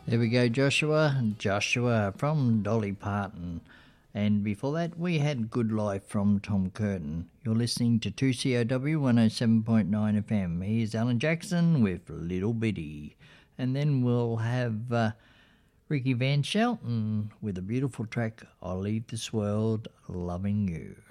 There we go, Joshua from Dolly Parton. And before that, we had Good Life from Tom Curtin. You're listening to 2COW 107.9 FM. Here's Alan Jackson with Little Bitty. And then we'll have Ricky Van Shelton with a beautiful track, I'll Leave This World Loving You.